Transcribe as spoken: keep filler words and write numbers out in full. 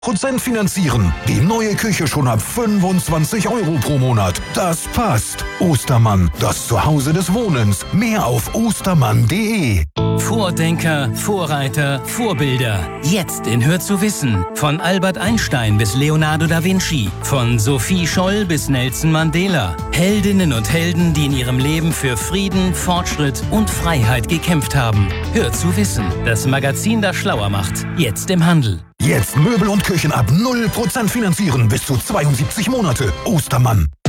Prozent finanzieren. Die neue Küche schon ab fünfundzwanzig Euro pro Monat. Das passt. Ostermann, das Zuhause des Wohnens. Mehr auf ostermann punkt de. Vordenker, Vorreiter, Vorbilder. Jetzt in Hör zu wissen. Von Albert Einstein bis Leonardo da Vinci. Von Sophie Scholl bis Nelson Mandela. Heldinnen und Helden, die in ihrem Leben für Frieden, Fortschritt und Freiheit gekämpft haben. Hör zu wissen. Das Magazin, das schlauer macht. Jetzt im Handel. Jetzt Möbel und Küchen ab null Prozent finanzieren bis zu zweiundsiebzig Monate. Ostermann.